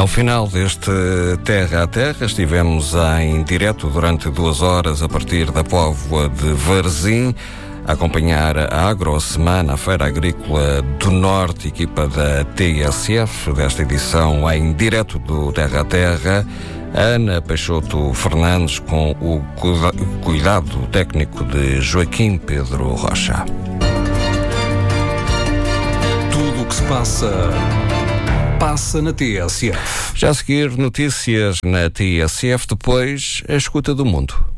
Ao final deste Terra a Terra, estivemos em direto durante 2 horas a partir da Póvoa de Varzim, a acompanhar a AgroSemana, a Feira Agrícola do Norte, equipa da TSF, desta edição em direto do Terra a Terra. Ana Peixoto Fernandes, com o cuidado técnico de Joaquim Pedro Rocha. Tudo o que se passa na TSF. Já a seguir, notícias na TSF, depois a escuta do mundo.